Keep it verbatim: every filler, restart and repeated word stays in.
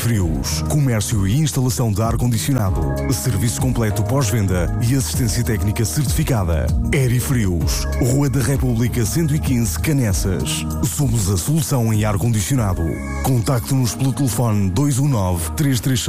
Aerifrios, comércio e instalação de ar-condicionado, serviço completo pós-venda e assistência técnica certificada. Aerifrios, Rua da República cento e quinze, Canessas. Somos a solução em ar-condicionado. Contacte-nos pelo telefone dois um nove, três três